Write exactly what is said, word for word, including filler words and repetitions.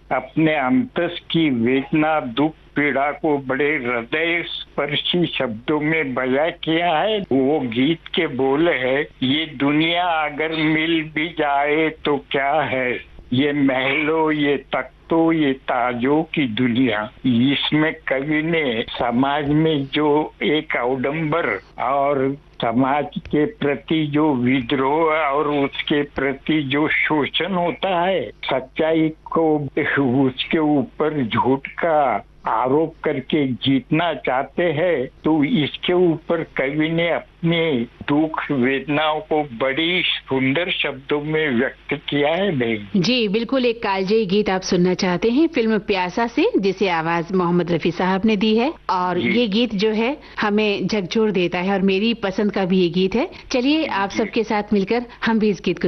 अपने अंतस की वेदना, दुख, पीड़ा को बड़े हृदय स्पर्शी शब्दों में बयां किया है। वो गीत के बोल है, ये दुनिया अगर मिल भी जाए तो क्या है, ये महलों, ये तख्तों, ये ताजों की दुनिया। इसमें कवि ने समाज में जो एक अवडंबर और समाज के प्रति जो विद्रोह और उसके प्रति जो शोषण होता है, सच्चाई को उसके ऊपर झूठ का आरोप करके जीतना चाहते हैं, तो इसके ऊपर कवि ने अपने दुख वेदनाओं को बड़ी सुंदर शब्दों में व्यक्त किया है। भाई जी बिल्कुल, एक कालजयी गीत आप सुनना चाहते हैं फिल्म प्यासा से, जिसे आवाज मोहम्मद रफी साहब ने दी है, और ये गीत जो है हमें झकझोर देता है और मेरी पसंद का भी ये गीत है। चलिए आप सबके साथ मिलकर हम भी इस गीत को